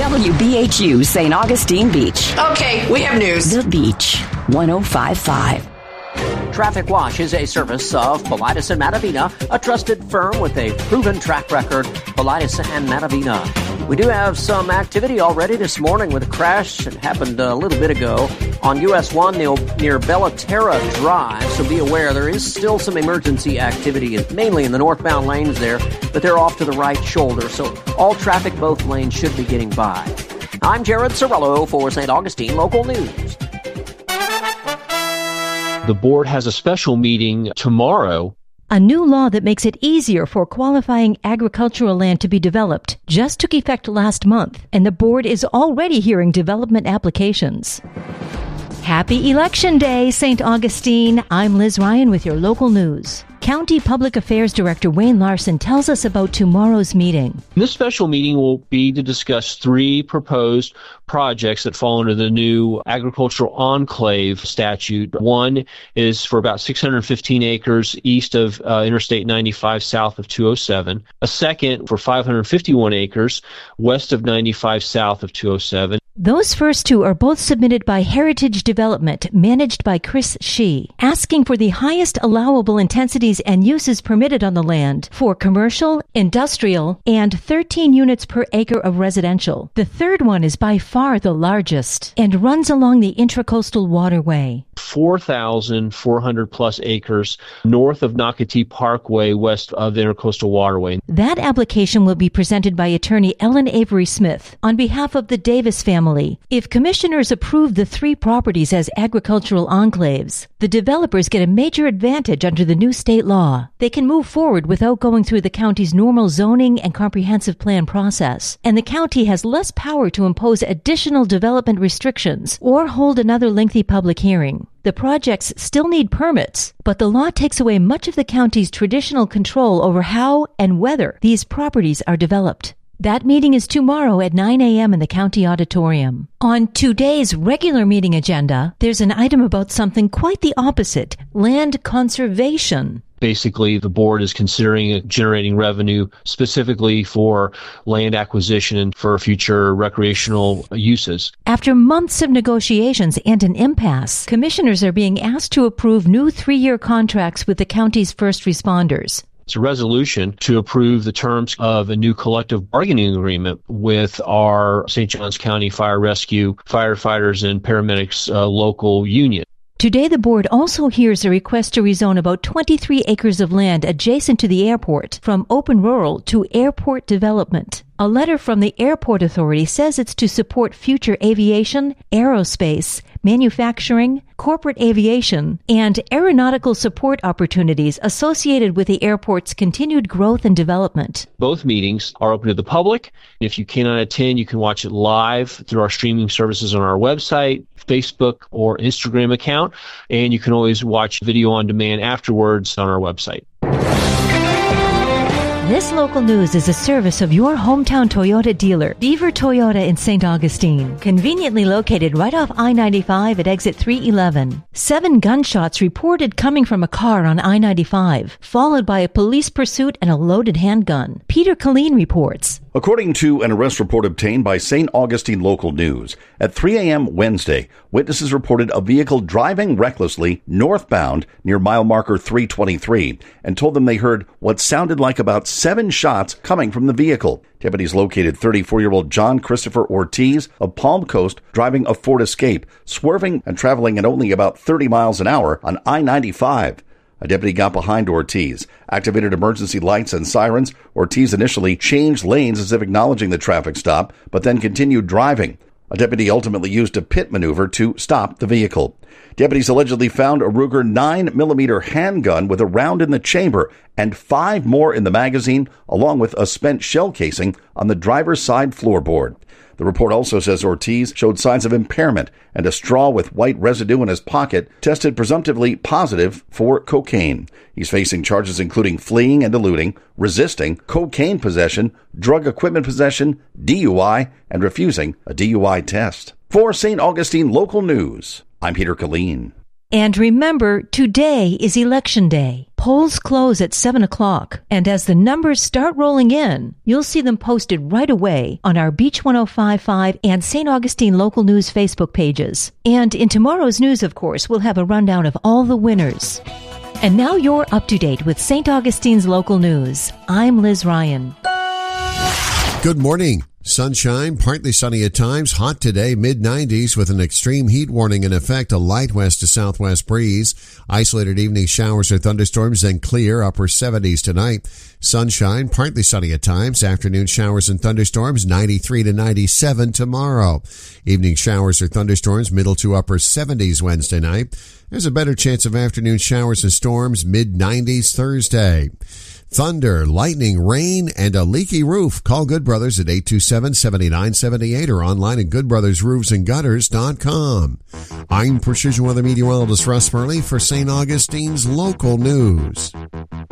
WBHU St. Augustine Beach. Okay, we have news. The Beach, 105.5. Traffic Watch is a service of Paulides and Matavina, a trusted firm with a proven track record. Paulides and Matavina. We do have some activity already this morning with a crash that happened a little bit ago on US 1 near Bellaterra Drive. So be aware there is still some emergency activity, mainly in the northbound lanes there, but they're off to the right shoulder. So all traffic, both lanes, should be getting by. I'm Jared Sorello for St. Augustine Local News. The board has a special meeting tomorrow. A new law that makes it easier for qualifying agricultural land to be developed just took effect last month, and the board is already hearing development applications. Happy Election Day, St. Augustine. I'm Liz Ryan with your local news. County Public Affairs Director Wayne Larson tells us about tomorrow's meeting. This special meeting will be to discuss 3 proposed projects that fall under the new agricultural enclave statute. One is for about 615 acres east of Interstate 95 south of 207. A second for 551 acres west of 95 south of 207. Those first 2 are both submitted by Heritage Development, managed by Chris Shee, asking for the highest allowable intensities and uses permitted on the land for commercial, industrial, and 13 units per acre of residential. The third one is by far the largest and runs along the Intracoastal Waterway. 4,400 plus acres north of Nocatee Parkway, west of the Intercoastal Waterway. That application will be presented by attorney Ellen Avery Smith on behalf of the Davis family. If commissioners approve the 3 properties as agricultural enclaves, the developers get a major advantage under the new state law. They can move forward without going through the county's normal zoning and comprehensive plan process, and the county has less power to impose additional development restrictions or hold another lengthy public hearing. The projects still need permits, but the law takes away much of the county's traditional control over how and whether these properties are developed. That meeting is tomorrow at 9 a.m. in the county auditorium. On today's regular meeting agenda, there's an item about something quite the opposite: land conservation. Basically, the board is considering generating revenue specifically for land acquisition and for future recreational uses. After months of negotiations and an impasse, commissioners are being asked to approve new 3-year contracts with the county's first responders. It's a resolution to approve the terms of a new collective bargaining agreement with our St. Johns County Fire Rescue firefighters and paramedics local union. Today, the board also hears a request to rezone about 23 acres of land adjacent to the airport from open rural to airport development. A letter from the Airport Authority says it's to support future aviation, aerospace, manufacturing, corporate aviation, and aeronautical support opportunities associated with the airport's continued growth and development. Both meetings are open to the public. If you cannot attend, you can watch it live through our streaming services on our website, Facebook, or Instagram account, and you can always watch video on demand afterwards on our website. This local news is a service of your hometown Toyota dealer, Beaver Toyota in St. Augustine, conveniently located right off I-95 at exit 311. 7 gunshots reported coming from a car on I-95, followed by a police pursuit and a loaded handgun. Peter Colleen reports. According to an arrest report obtained by St. Augustine Local News, at 3 a.m. Wednesday, witnesses reported a vehicle driving recklessly northbound near mile marker 323 and told them they heard what sounded like about 7 shots coming from the vehicle. Deputies located 34-year-old John Christopher Ortiz of Palm Coast driving a Ford Escape, swerving and traveling at only about 30 miles an hour on I-95. A deputy got behind Ortiz, activated emergency lights and sirens. Ortiz initially changed lanes as if acknowledging the traffic stop, but then continued driving. A deputy ultimately used a pit maneuver to stop the vehicle. Deputies allegedly found a Ruger 9mm handgun with a round in the chamber and 5 more in the magazine, along with a spent shell casing on the driver's side floorboard. The report also says Ortiz showed signs of impairment, and a straw with white residue in his pocket tested presumptively positive for cocaine. He's facing charges including fleeing and eluding, resisting, cocaine possession, drug equipment possession, DUI, and refusing a DUI test. For St. Augustine Local News, I'm Peter Colleen. And remember, today is Election Day. Polls close at 7 o'clock, and as the numbers start rolling in, you'll see them posted right away on our Beach 105.5 and St. Augustine Local News Facebook pages. And in tomorrow's news, of course, we'll have a rundown of all the winners. And now you're up to date with St. Augustine's local news. I'm Liz Ryan. Good morning. Sunshine, partly sunny at times, hot today, mid-90s with an extreme heat warning in effect, a light west to southwest breeze. Isolated evening showers or thunderstorms, then clear, upper 70s tonight. Sunshine, partly sunny at times, afternoon showers and thunderstorms, 93 to 97 tomorrow. Evening showers or thunderstorms, middle to upper 70s Wednesday night. There's a better chance of afternoon showers and storms, mid-90s Thursday. Thunder, lightning, rain, and a leaky roof. Call Good Brothers at 827-7978 or online at goodbrothersroofsandgutters.com. I'm Precision Weather Meteorologist Russ Murley for St. Augustine's local news.